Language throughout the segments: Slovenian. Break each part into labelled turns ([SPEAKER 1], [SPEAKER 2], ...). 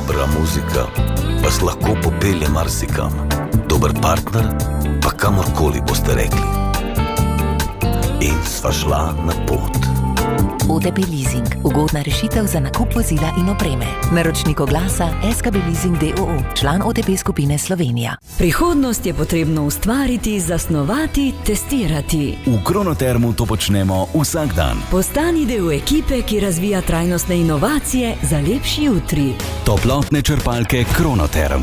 [SPEAKER 1] Dobra muzika vas lahko popelje marsikam. Dober partner pa kamorkoli boste rekli. In sva šla na pot.
[SPEAKER 2] OTP Leasing. Ugodna rešitev za nakup vozila in opreme. Naročnik oglasa SKB Leasing d.o.o. Član OTP skupine Slovenija.
[SPEAKER 3] Prihodnost je potrebno ustvariti, zasnovati, testirati.
[SPEAKER 4] V Kronotermu to počnemo vsak dan.
[SPEAKER 3] Postani del ekipe, ki razvija trajnostne inovacije za lepši jutri.
[SPEAKER 4] Toplotne črpalke Kronoterm.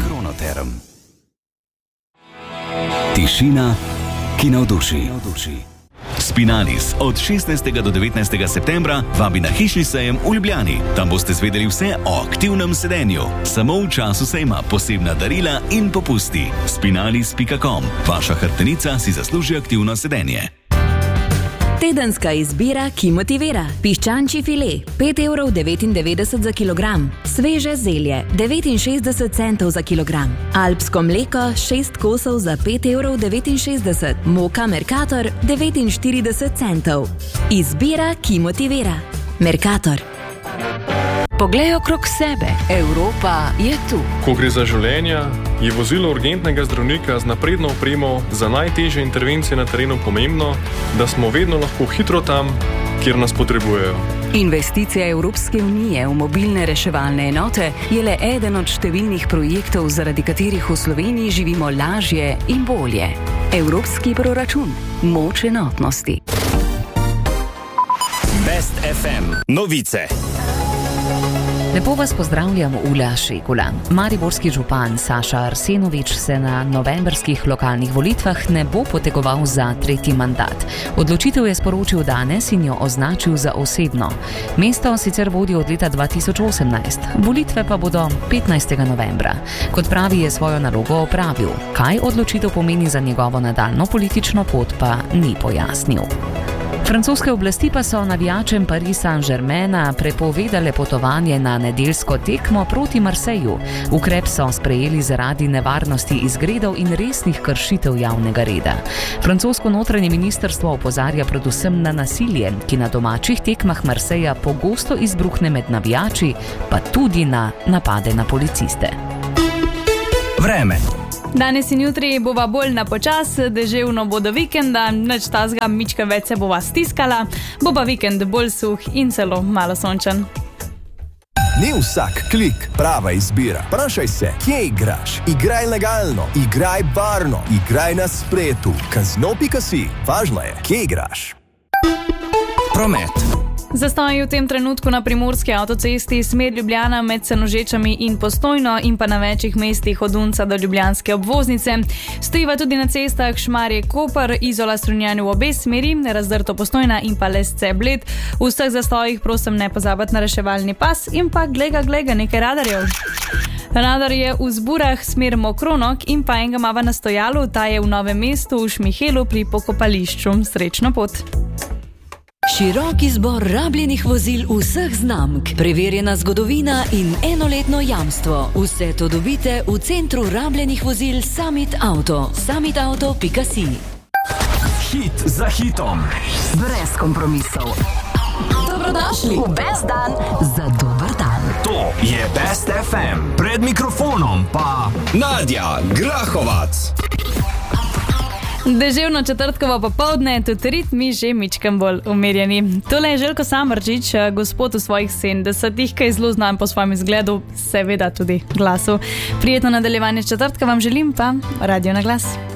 [SPEAKER 4] Tišina, ki navduši. Spinalis od 16. do 19. septembra vabi na hišni sejem v Ljubljani. Tam boste zvedeli vse o aktivnem sedenju. Samo v času sejma posebna darila in popusti. Spinalis.com. Vaša hrbtenica si zasluži aktivno sedenje.
[SPEAKER 3] Tedenska izbira, ki motivira. Piščančji file, 5,99 € za kilogram. Sveže zelje, 69 centov za kilogram. Alpsko mleko, 6 kosov za 5,69 €. Moka Mercator, 49 centov. Izbira, ki motivira. Mercator. Poglej okrog sebe. Evropa je tu.
[SPEAKER 5] Ko gre za življenja, je vozilo urgentnega zdravnika z napredno opremo za najtežje intervencije na terenu pomembno, da smo vedno lahko hitro tam, kjer nas potrebujejo.
[SPEAKER 3] Investicija Evropske unije v mobilne reševalne enote je le eden od številnih projektov, zaradi katerih v Sloveniji živimo lažje in bolje. Evropski proračun. Moč enotnosti.
[SPEAKER 6] Best FM. Novice.
[SPEAKER 2] Lepo vas pozdravljam, Ula Šekula. Mariborski župan Saša Arsenovič se na novembrskih lokalnih volitvah ne bo potegoval za tretji mandat. Odločitev je sporočil danes in jo označil za osebno. Mesto sicer vodi od leta 2018, volitve pa bodo 15. novembra. Kot pravi, je svojo nalogo opravil. Kaj odločitev pomeni za njegovo nadaljno politično pot, pa ni pojasnil. Francoske oblasti pa so navijačem Paris Saint-Germaina prepovedale potovanje na nedeljsko tekmo proti Marseju. Ukrep so sprejeli zaradi nevarnosti izgredov in resnih kršitev javnega reda. Francosko notranje ministrstvo opozarja predvsem na nasilje, ki na domačih tekmah Marseja pogosto izbruhne med navijači, pa tudi na napade na policiste.
[SPEAKER 6] Vreme.
[SPEAKER 7] Danes in jutri bova bolj na počas, deževno bo do vikenda, nič tazga, mička več se bova stiskala, bo pa vikend bolj suh in celo malo sončen.
[SPEAKER 8] Ni vsak klik prava izbira. Vprašaj se, kje igraš? Igraj legalno, igraj varno, igraj na spletu. Casino.si. Važno je, kje igraš.
[SPEAKER 6] Promet.
[SPEAKER 7] Zastoji v tem trenutku na primorski avtocesti smer Ljubljana med Senožečami in Postojno in pa na večjih mestih od Unca do ljubljanske obvoznice. Stojiva tudi na cestah Šmarje-Koper, Izola Strunjan v obe smeri, Razdrto Postojna in pa Lesce Bled. V vseh zastojih prosim ne pozabiti na reševalni pas in pa glega nekaj radarjev. Radar je v Zburah smer Mokronok in pa enega mava na stojalu, ta je v Novem mestu v Šmihelu pri pokopališču. Srečno pot!
[SPEAKER 3] Širok izbor rabljenih vozil vseh znamk, preverjena zgodovina in enoletno jamstvo. Vse to dobite v centru rabljenih vozil Summit Auto. SummitAuto.si.
[SPEAKER 6] Hit za hitom.
[SPEAKER 3] Brez kompromisov. Dobrodošli v Best dan za dober dan.
[SPEAKER 6] To je Best FM. Pred mikrofonom pa Nadja Grahovac.
[SPEAKER 7] Deževno četrtkovo popoldne, tudi ritmi že mičkam bolj umirjeni. Tole je Željko Samardžić, gospod v svojih 70-ih, ki je zelo znan po svojem izgledu, seveda tudi glasu. Prijetno nadaljevanje četrtka vam želim, pa Radio na glas.